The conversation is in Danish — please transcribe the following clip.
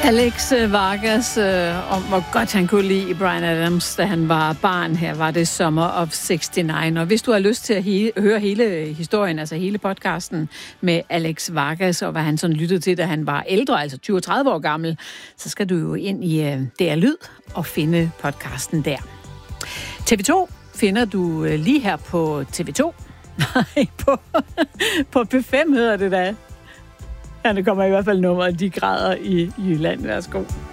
Alex Vargas om, hvor godt han kunne lide Bryan Adams, da han var barn. Her var det Summer of 69. Og hvis du har lyst til at høre hele historien, altså hele podcasten med Alex Vargas, og hvad han sådan lyttede til, da han var ældre, altså 20-30 år gammel, så skal du jo ind i DR Lyd og finde podcasten der. TV2 finder du lige her på TV2. Nej, på P5 hedder det da. Ja, det kommer i hvert fald nummeret, de grader i Jylland. Værsgo.